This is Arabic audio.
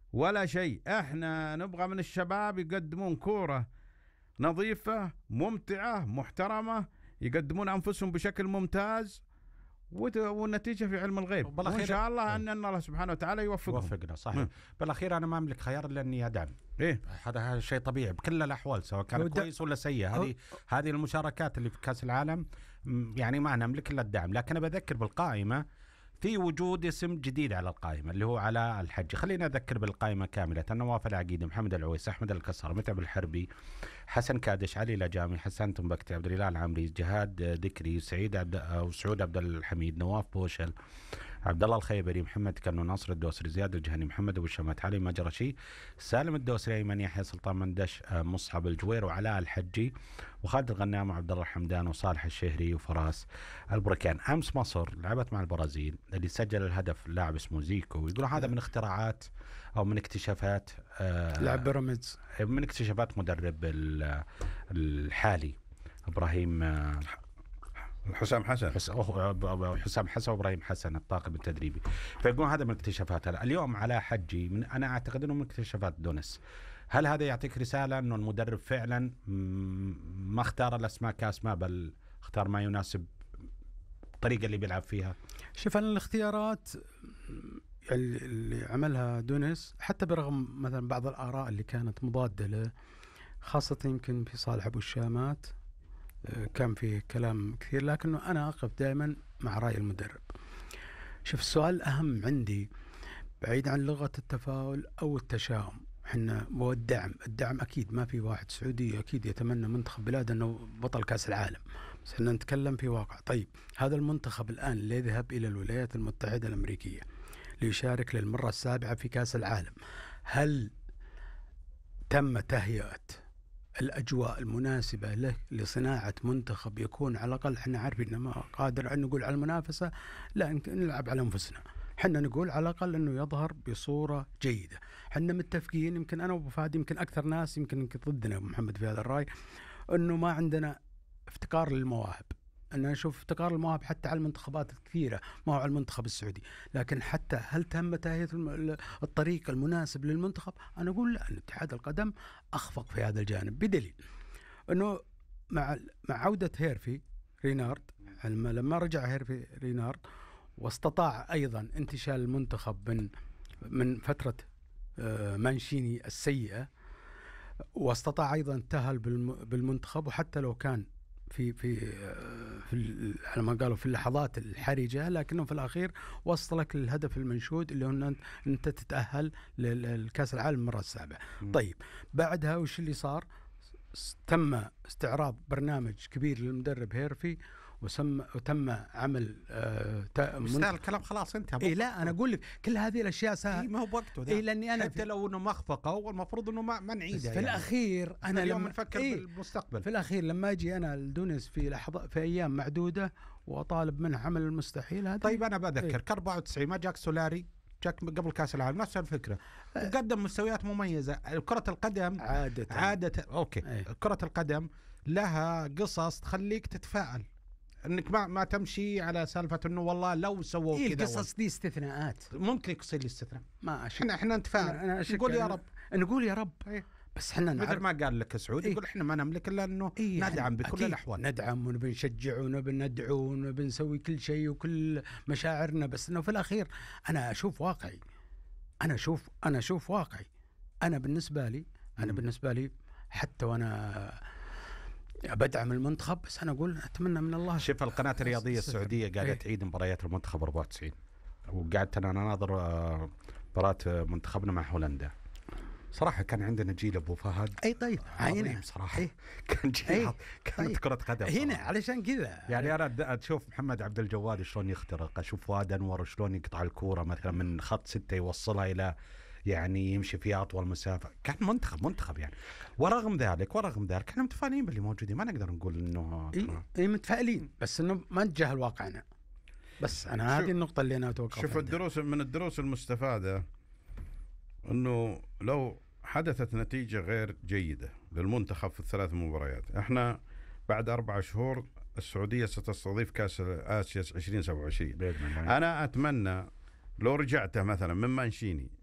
ولا شيء. احنا نبغى من الشباب يقدمون كورة نظيفة ممتعة محترمة، يقدمون أنفسهم بشكل ممتاز، والنتيجة في علم الغيب، وإن شاء الله أن الله سبحانه وتعالى يوفقنا. صحيح. بالأخير أنا ما أملك خيار إلا أني أدعم. هذا شيء طبيعي بكل الأحوال، سواء كان كويس ولا سيء. هذه المشاركات اللي في كأس العالم يعني ما نملك إلا الدعم. لكن أنا بذكر بالقائمة في وجود اسم جديد على القائمة اللي هو علاء الحجي. خلينا أذكر بالقائمة كاملة: نواف العقيدي، محمد العويس، أحمد الكسر، متعب الحربي، حسن كادش، علي لجامي، حسن تنبكتي، عبد الإله العمري، جهاد ذكري، سعود عبد الحميد، نواف بوشل، عبد الله الخيبري، محمد كنو، ناصر الدوسري، زياد الجهني، محمد ابو الشمات، علي مجرشي، سالم الدوسري، ايمن يحيى، سلطان مندش، مصعب الجوير، وعلاء الحجي، وخالد الغنام، وعبد الله الحمدان، وصالح الشهري، وفراس البركان. امس مصر لعبت مع البرازيل، اللي سجل الهدف لاعب اسمه زيكو، يقول هذا من اختراعات او من اكتشافات لاعب بيراميدز، من اكتشافات مدرب الحالي ابراهيم حسام حسن وابراهيم حسن الطاقم التدريبي. فيقول هذا من اكتشافات اليوم. على حجي انا اعتقد انه من اكتشافات دونس. هل هذا يعطيك رساله انه المدرب فعلا ما اختار الاسماء كاسماء، بل اختار ما يناسب الطريقه اللي بيلعب فيها؟ شوف، أنا الاختيارات اللي عملها دونس حتى برغم مثلا بعض الآراء اللي كانت مضادة له، خاصة يمكن في صالح أبو الشامات كان في كلام كثير، لكنه أنا أقف دائما مع رأي المدرب. شوف، السؤال الأهم عندي بعيد عن لغة التفاؤل أو التشاؤم، احنا هو الدعم أكيد. ما في واحد سعودي أكيد يتمنى منتخب بلاده أنه بطل كأس العالم، بس احنا نتكلم في واقع. طيب، هذا المنتخب الآن اللي يذهب إلى الولايات المتحدة الأمريكية ليشارك للمرة السابعة في كأس العالم، هل تم تهيئة الأجواء المناسبة له لصناعة منتخب يكون على الأقل احنا عارفين إنه ما قادر أن نقول على المنافسة، لا نلعب على أنفسنا، حنا نقول على الأقل أنه يظهر بصورة جيدة. حنا متفقين، يمكن أنا وأبو فهد يمكن أكثر ناس يمكن ضدنا أبو محمد في هذا الرأي، أنه ما عندنا افتقار للمواهب. أنا أشوف افتقار المواهب حتى على المنتخبات الكثيرة، ما هو على المنتخب السعودي، لكن حتى هل تم تهيئة الطريق المناسب للمنتخب؟ أنا أقول لا، أن اتحاد القدم أخفق في هذا الجانب، بدليل أنه مع عودة هيرفي رينارد، لما رجع هيرفي رينارد واستطاع أيضا انتشال المنتخب من فترة مانشيني السيئة، واستطاع أيضا تأهل بالمنتخب، وحتى لو كان في على ما قالوا في اللحظات الحرجة، لكنه في الأخير وصلك للهدف المنشود اللي هو أن أنت تتأهل للكأس العالم المرة السابعة. طيب، بعدها وش اللي صار؟ تم استعراض برنامج كبير للمدرب هيرفي، وتم عمل مستاهل الكلام، خلاص انتهى. لا، انا اقول لك كل هذه الاشياء ما هو بوقته لاني انا حتى لو انه مخفقه، والمفروض انه ما نعيدها في الاخير. انا لما نفكر بالمستقبل، في الاخير لما اجي انا لدونس في لحظه، في ايام معدوده، واطالب منه عمل المستحيل هذا. طيب، انا بذكرك 94 ما جاك سولاري، جاك قبل كاس العالم، نفس الفكره، وقدم مستويات مميزه. كره القدم عاده اوكي. كره القدم لها قصص تخليك تتفائل، انك ما تمشي على سالفه انه والله لو سووا كذا. القصص دي استثناءات، ممكن يصير الاستثناء. ما احنا نتفائل، نقول يا رب، نقول يا رب. بس احنا مثل ما قال لك سعود، يقول احنا ما نملك الا انه ندعم بكل الاحوال، ندعم ونبي نشجع ونبي ندعو ونبي نسوي كل شيء وكل مشاعرنا، بس انه في الاخير انا اشوف واقعي. انا اشوف واقعي. انا بالنسبه لي حتى وانا بدعم المنتخب، بس أنا أقول أتمنى من الله. شوف، القناة الرياضية السعودية قاعدة تعيد مباريات المنتخب 94، وقعدت أنا ناظر مباراة منتخبنا مع هولندا. صراحة كان عندنا جيل أبو فهد. طيب، عينه صراحة. كان جيل كانت كرة قدم هنا علشان كذا. يعني أنا أشوف محمد عبد الجواد شلون يخترق، أشوف فؤاد أنور شلون يقطع الكورة مثلا من خط 6 يوصلها إلى يعني يمشي فيها أطول مسافة. كان منتخب يعني. ورغم ذلك احنا متفائلين باللي موجودين، ما نقدر نقول انه متفائلين، بس انه ما نتجاهل واقعنا. بس انا هذه النقطة اللي انا اتوقع. شوف، الدروس المستفادة انه لو حدثت نتيجة غير جيدة للمنتخب في الثلاث مباريات، احنا بعد 4 شهور السعودية ستستضيف كأس آسيا 2027. أنا أتمنى لو رجعت مثلا من مانشيني